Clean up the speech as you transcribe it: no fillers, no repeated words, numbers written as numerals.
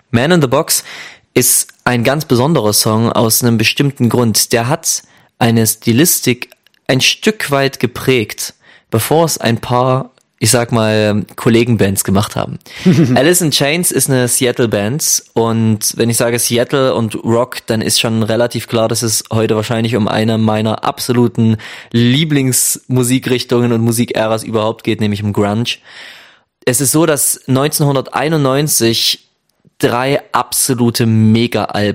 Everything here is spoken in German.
Man in the Box ist ein ganz besonderer Song aus einem bestimmten Grund. Der hat eine Stilistik ein Stück weit geprägt, bevor es ein paar, ich sag mal, Kollegenbands gemacht haben. Alice in Chains ist eine Seattle-Band und wenn ich sage Seattle und Rock, dann ist schon relativ klar, dass es heute wahrscheinlich um eine meiner absoluten Lieblingsmusikrichtungen und Musikäras überhaupt geht, nämlich um Grunge. Es ist so, dass 1991 3 absolute Mega-Alben